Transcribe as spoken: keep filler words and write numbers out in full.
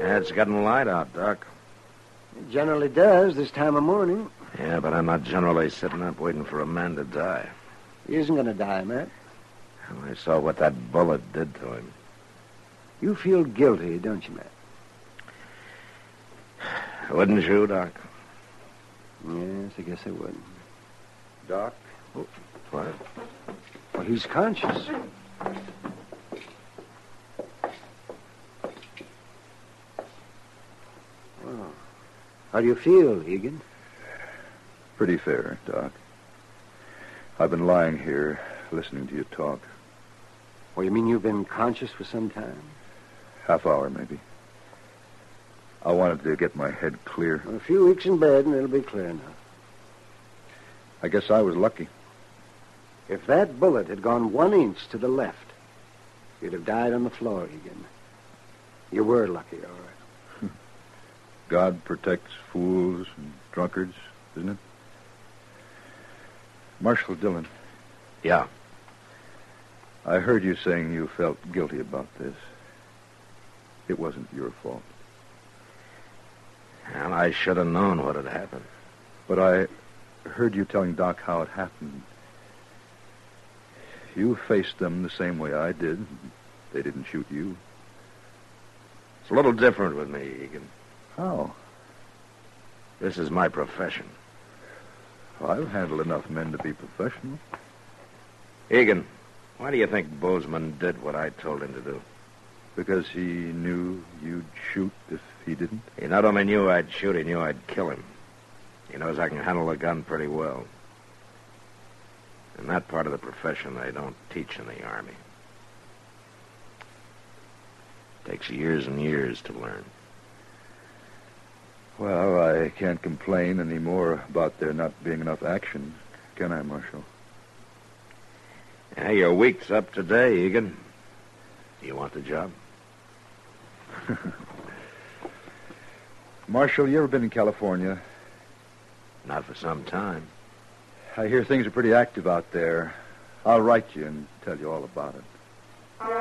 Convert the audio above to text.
Yeah, it's getting light out, Doc. It generally does this time of morning. Yeah, but I'm not generally sitting up waiting for a man to die. He isn't going to die, Matt. And I saw what that bullet did to him. You feel guilty, don't you, Matt? Wouldn't you, Doc? Yes, I guess I would. Doc? Oh, what? Well, he's conscious. Well, how do you feel, Egan? Pretty fair, Doc. I've been lying here, listening to you talk. Well, you mean you've been conscious for some time? Half hour, maybe. I wanted to get my head clear. Well, a few weeks in bed, and it'll be clear enough. I guess I was lucky. If that bullet had gone one inch to the left, you'd have died on the floor, Egan. You were lucky, all right. God protects fools and drunkards, isn't it? Marshal Dillon. Yeah. I heard you saying you felt guilty about this. It wasn't your fault. And I should have known what had happened. But I heard you telling Doc how it happened. You faced them the same way I did. They didn't shoot you. It's a little different with me, Egan. How? This is my profession. Well, I've handled enough men to be professional. Egan, why do you think Bozeman did what I told him to do? Because he knew you'd shoot if he didn't? He not only knew I'd shoot, he knew I'd kill him. He knows I can handle a gun pretty well. And that part of the profession they don't teach in the Army. Takes years and years to learn. Well, I can't complain any more about there not being enough action, can I, Marshal? Yeah, your week's up today, Egan. Do you want the job? Marshal, you ever been in California? Not for some time. I hear things are pretty active out there. I'll write you and tell you all about it.